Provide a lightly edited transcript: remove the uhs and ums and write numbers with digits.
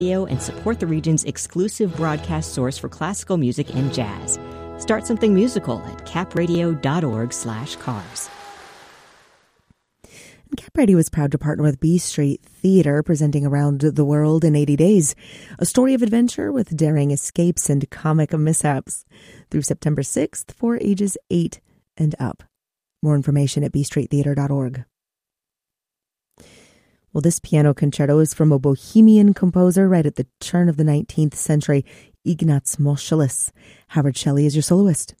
and support the region's exclusive broadcast source for classical music and jazz. Start something musical at capradio.org/cars. Cap Radio is proud to partner with B Street Theatre, presenting Around the World in 80 Days, a story of adventure with daring escapes and comic mishaps, through September 6th for ages 8 and up. More information at bstreettheatre.org. Well, this piano concerto is from a Bohemian composer right at the turn of the 19th century, Ignaz Moscheles. Howard Shelley is your soloist.